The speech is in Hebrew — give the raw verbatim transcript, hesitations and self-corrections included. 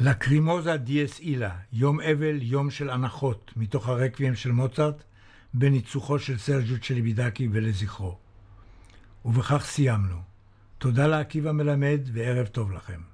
לקרימוזה דיאס אילה, יום אבל, יום של הנחות, מתוך הרקבים של מוצרט, בניצוחו של סרג'יו צ'ליבידקי ולזכרו. ובכך סיימנו. תודה לעקיבא מלמד וערב טוב לכם.